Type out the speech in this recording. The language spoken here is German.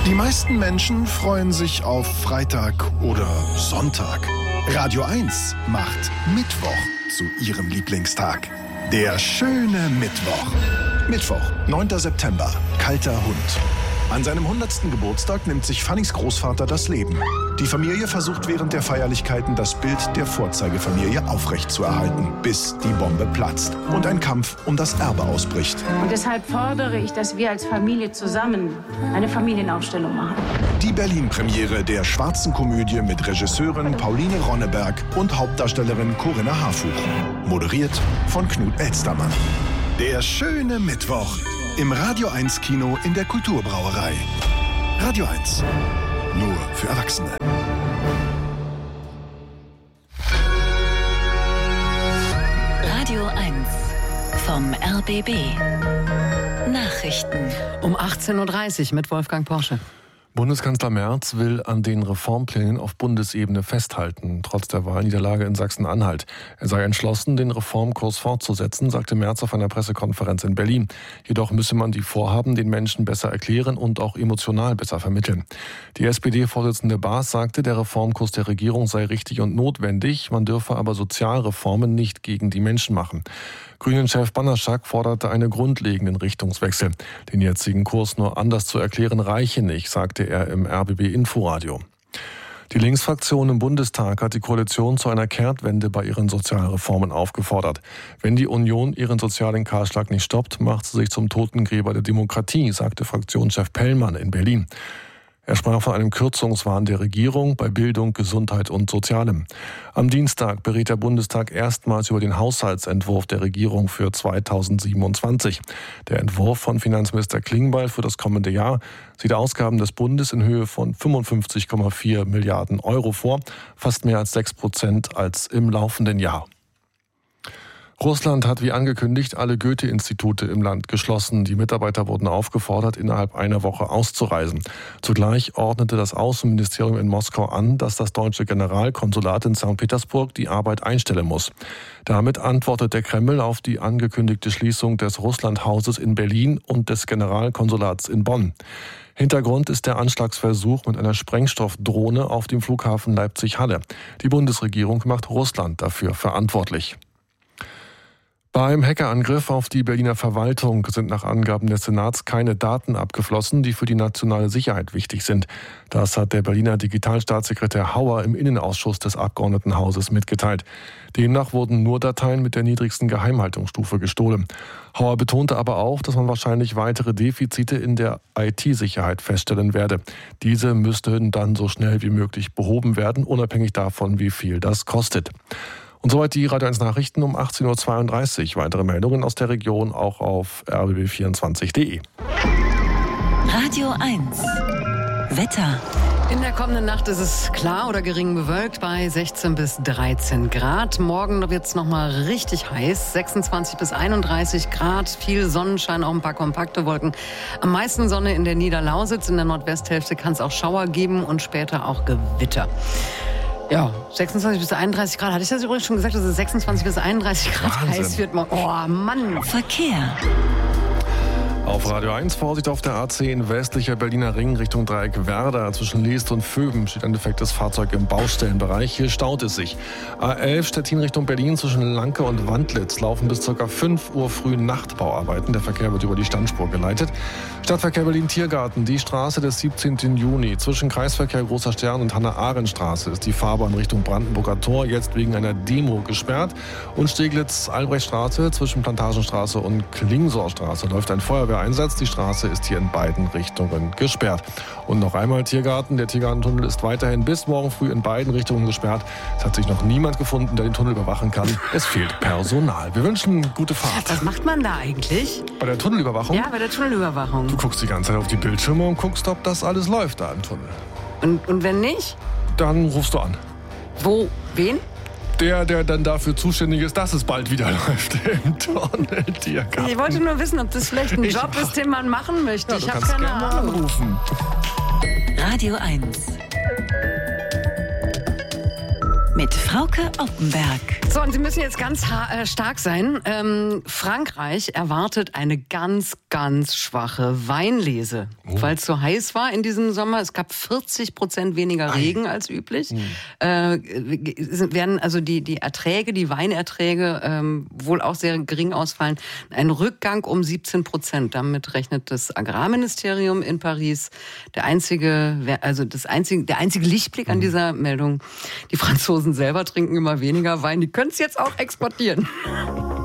Die meisten Menschen freuen sich auf Freitag oder Sonntag. Radio 1 macht Mittwoch zu ihrem Lieblingstag. Der schöne Mittwoch. Mittwoch, 9. September, kalter Hund. An seinem 100. Geburtstag nimmt sich Fannys Großvater das Leben. Die Familie versucht während der Feierlichkeiten das Bild der Vorzeigefamilie aufrechtzuerhalten, bis die Bombe platzt und ein Kampf um das Erbe ausbricht. Und deshalb fordere ich, dass wir als Familie zusammen eine Familienaufstellung machen. Die Berlin-Premiere der schwarzen Komödie mit Regisseurin Pauline Ronneberg und Hauptdarstellerin Corinna Harfuch. Moderiert von Knut Elstermann. Der schöne Mittwoch im Radio 1 Kino in der Kulturbrauerei. Radio 1. Nur für Erwachsene. Radio 1 vom RBB. Nachrichten. Um 18.30 Uhr mit Wolfgang Porsche. Bundeskanzler Merz will an den Reformplänen auf Bundesebene festhalten, trotz der Wahlniederlage in Sachsen-Anhalt. Er sei entschlossen, den Reformkurs fortzusetzen, sagte Merz auf einer Pressekonferenz in Berlin. Jedoch müsse man die Vorhaben den Menschen besser erklären und auch emotional besser vermitteln. Die SPD-Vorsitzende Baas sagte, der Reformkurs der Regierung sei richtig und notwendig, man dürfe aber Sozialreformen nicht gegen die Menschen machen. Grünen-Chef Banaschak forderte einen grundlegenden Richtungswechsel. Den jetzigen Kurs nur anders zu erklären reiche nicht, sagte er im RBB-Inforadio. Die Linksfraktion im Bundestag hat die Koalition zu einer Kehrtwende bei ihren Sozialreformen aufgefordert. Wenn die Union ihren sozialen Kahlschlag nicht stoppt, macht sie sich zum Totengräber der Demokratie, sagte Fraktionschef Pellmann in Berlin. Er sprach von einem Kürzungswahn der Regierung bei Bildung, Gesundheit und Sozialem. Am Dienstag berät der Bundestag erstmals über den Haushaltsentwurf der Regierung für 2027. Der Entwurf von Finanzminister Klingbeil für das kommende Jahr sieht Ausgaben des Bundes in Höhe von 55,4 Milliarden Euro vor, fast mehr als 6% als im laufenden Jahr. Russland hat wie angekündigt alle Goethe-Institute im Land geschlossen. Die Mitarbeiter wurden aufgefordert, innerhalb einer Woche auszureisen. Zugleich ordnete das Außenministerium in Moskau an, dass das deutsche Generalkonsulat in St. Petersburg die Arbeit einstellen muss. Damit antwortet der Kreml auf die angekündigte Schließung des Russlandhauses in Berlin und des Generalkonsulats in Bonn. Hintergrund ist der Anschlagsversuch mit einer Sprengstoffdrohne auf dem Flughafen Leipzig-Halle. Die Bundesregierung macht Russland dafür verantwortlich. Beim Hackerangriff auf die Berliner Verwaltung sind nach Angaben des Senats keine Daten abgeflossen, die für die nationale Sicherheit wichtig sind. Das hat der Berliner Digitalstaatssekretär Hauer im Innenausschuss des Abgeordnetenhauses mitgeteilt. Demnach wurden nur Dateien mit der niedrigsten Geheimhaltungsstufe gestohlen. Hauer betonte aber auch, dass man wahrscheinlich weitere Defizite in der IT-Sicherheit feststellen werde. Diese müssten dann so schnell wie möglich behoben werden, unabhängig davon, wie viel das kostet. Und soweit die Radio 1 Nachrichten um 18.32 Uhr. Weitere Meldungen aus der Region auch auf rbb24.de. Radio 1 Wetter. In der kommenden Nacht ist es klar oder gering bewölkt bei 16 bis 13 Grad. Morgen wird es nochmal richtig heiß, 26 bis 31 Grad, viel Sonnenschein, auch ein paar kompakte Wolken. Am meisten Sonne in der Niederlausitz, in der Nordwesthälfte kann es auch Schauer geben und später auch Gewitter. Ja, 26 bis 31 Grad. Hatte ich das übrigens schon gesagt, dass es 26 bis 31 Grad Wahnsinn. heiß wird? Oh Mann. Verkehr. Auf Radio 1 Vorsicht auf der A10 westlicher Berliner Ring Richtung Dreieck Werder. Zwischen Leest und Vöben steht ein defektes Fahrzeug im Baustellenbereich. Hier staut es sich. A11 Stettin Richtung Berlin zwischen Lanke und Wandlitz laufen bis ca. 5 Uhr früh Nachtbauarbeiten. Der Verkehr wird über die Standspur geleitet. Stadtverkehr Berlin-Tiergarten, die Straße des 17. Juni. Zwischen Kreisverkehr Großer Stern und Hannah-Arendt-Straße ist die Fahrbahn Richtung Brandenburger Tor jetzt wegen einer Demo gesperrt. Und Steglitz-Albrechtstraße zwischen Plantagenstraße und Klingsorstraße läuft ein Feuerwehreinsatz. Die Straße ist hier in beiden Richtungen gesperrt. Und noch einmal Tiergarten. Der Tiergartentunnel ist weiterhin bis morgen früh in beiden Richtungen gesperrt. Es hat sich noch niemand gefunden, der den Tunnel überwachen kann. Es fehlt Personal. Wir wünschen gute Fahrt. Was macht man da eigentlich? Bei der Tunnelüberwachung? Ja, bei der Tunnelüberwachung. Du guckst die ganze Zeit auf die Bildschirme und guckst, ob das alles läuft da im Tunnel. Und wenn nicht? Dann rufst du an. Wo? Wen? Der dann dafür zuständig ist, dass es bald wieder läuft im Tunnel. Tiergarten. Ich wollte nur wissen, ob das vielleicht ein Job ist, den man machen möchte. Ja, ich du habe kannst keine gerne Ahnung. anrufen. Radio 1 mit Frauke Oppenberg. So, und Sie müssen jetzt ganz stark sein. Frankreich erwartet eine ganz, ganz schwache Weinlese, weil es so heiß war in diesem Sommer. Es gab 40% weniger Regen als üblich. Werden also die Erträge, die Weinerträge wohl auch sehr gering ausfallen. Ein Rückgang um 17%. Damit rechnet das Agrarministerium in Paris. Der einzige Lichtblick an dieser Meldung. Die Franzosen selber trinken immer weniger Wein. Die können es jetzt auch exportieren.